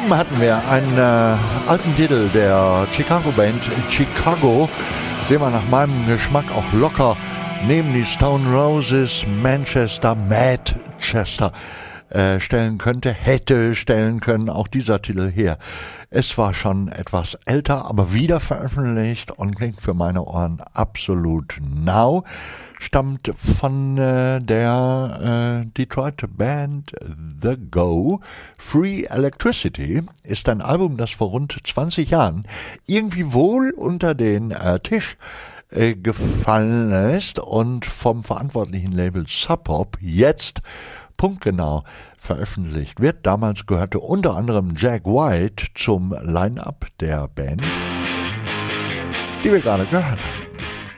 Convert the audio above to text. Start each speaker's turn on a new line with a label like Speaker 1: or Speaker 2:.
Speaker 1: Eben hatten wir einen alten Titel der Chicago-Band Chicago, den man nach meinem Geschmack auch locker neben die Stone Roses Manchester stellen könnte, hätte stellen können, auch dieser Titel hier. Es war schon etwas älter, aber wieder veröffentlicht und klingt für meine Ohren absolut now. Stammt von der Detroit Band The Go. Free Electricity ist ein Album, das vor rund 20 Jahren irgendwie wohl unter den Tisch gefallen ist und vom verantwortlichen Label Sub Pop jetzt punktgenau veröffentlicht wird. Damals gehörte unter anderem Jack White zum Line-Up der Band, die wir gerade gehört haben.